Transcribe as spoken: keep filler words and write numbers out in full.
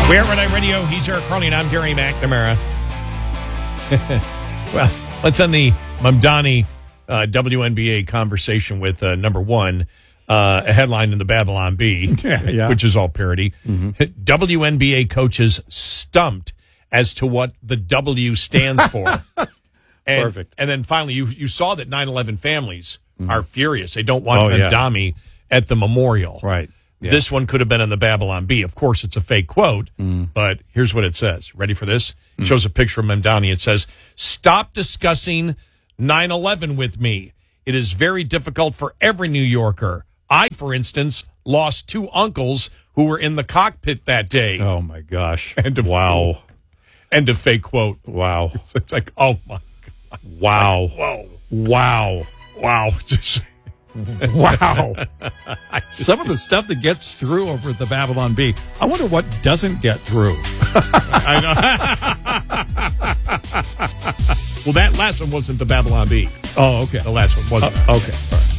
We're at Red Eye Radio. He's Eric Carly, and I'm Gary McNamara. Well, let's end the Mamdani uh, W N B A conversation with uh, number one, uh, a headline in the Babylon Bee, yeah, yeah. which is all parody. Mm-hmm. W N B A coaches stumped as to what the W stands for. And, Perfect. And then finally, you you saw that nine eleven families mm-hmm. are furious. They don't want oh, Mamdani yeah. at the memorial. Right. Yeah. This one could have been in the Babylon Bee. Of course, it's a fake quote, mm. but here's what it says. Ready for this? It mm. shows a picture of Mamdani. It says, "Stop discussing nine eleven with me. It is very difficult for every New Yorker. I, for instance, lost two uncles who were in the cockpit that day." Oh, my gosh. End of wow. Quote. End of fake quote. Wow. It's, it's like, oh, my God. Wow. Like, whoa. Wow. Wow. Just... Wow. Some of the stuff that gets through over at the Babylon Bee, I wonder what doesn't get through. I know. Well, that last one wasn't the Babylon Bee. Oh, okay. The last one wasn't. Uh, okay. All right.